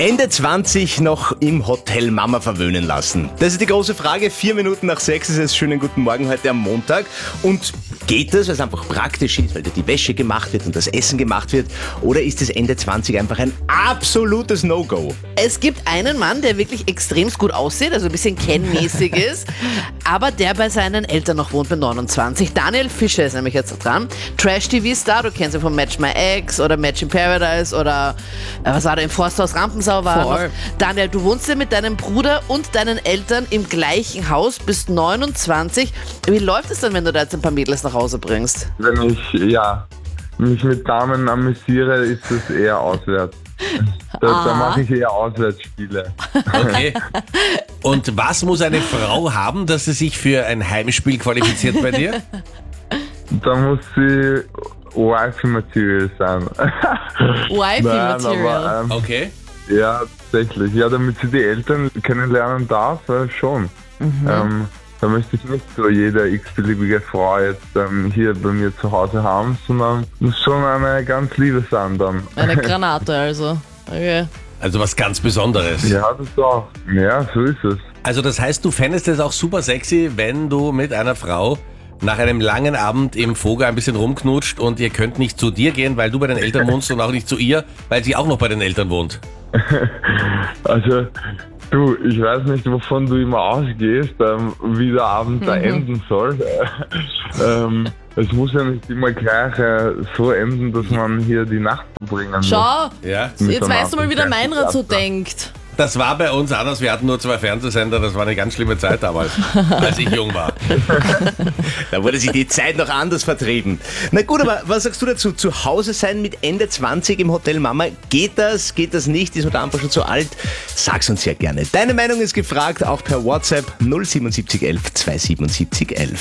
Ende 20 noch im Hotel Mama verwöhnen lassen. Das ist die große Frage. 4 Minuten nach 6 ist es. Schönen guten Morgen heute am Montag. Und geht das, weil es einfach praktisch ist, weil da die Wäsche gemacht wird und das Essen gemacht wird? Oder ist das Ende 20 einfach ein absolutes No-Go? Es gibt einen Mann, der wirklich extremst gut aussieht, also ein bisschen Ken-mäßig ist, aber der bei seinen Eltern noch wohnt mit 29. Daniel Fischer ist nämlich jetzt dran. Trash-TV-Star, du kennst ihn von Match My Ex oder Match in Paradise oder was war da, im Forsthaus Rampensau war noch. Daniel, du wohnst ja mit deinem Bruder und deinen Eltern im gleichen Haus, bist 29. Wie läuft es dann, wenn du da jetzt ein paar Mädels nach Hause bringst? Wenn ich mich mit Damen amüsiere, ist es eher auswärts. Da mache ich eher Auswärtsspiele. Okay. Und was muss eine Frau haben, dass sie sich für ein Heimspiel qualifiziert bei dir? Da muss sie Wifey-Material sein. Wifey-Material. Okay. Ja, tatsächlich. Ja, damit sie die Eltern kennenlernen darf, schon. Da möchte ich nicht so jede x-beliebige Frau jetzt hier bei mir zu Hause haben, sondern muss schon eine ganz liebe sein dann. Eine Granate also. Okay. Also was ganz Besonderes. Ja, das auch. Ja, so ist es. Also das heißt, du fändest es auch super sexy, wenn du mit einer Frau nach einem langen Abend im Vogel ein bisschen rumknutscht und ihr könnt nicht zu dir gehen, weil du bei den Eltern wohnst und auch nicht zu ihr, weil sie auch noch bei den Eltern wohnt. Also, du, ich weiß nicht, wovon du immer ausgehst, wie der Abend da enden soll. Es muss ja nicht immer gleich so enden, dass man hier die Nacht verbringen muss. Schau, Ja. jetzt weißt du mal, wie der Meinrad so denkt. Das war bei uns anders, wir hatten nur 2 Fernsehsender, das war eine ganz schlimme Zeit damals, als ich jung war. Da wurde sich die Zeit noch anders vertrieben. Na gut, aber was sagst du dazu? Zu Hause sein mit Ende 20 im Hotel Mama, geht das? Geht das nicht? Ist man da einfach schon zu alt? Sag's uns ja gerne. Deine Meinung ist gefragt, auch per WhatsApp 07711 27711.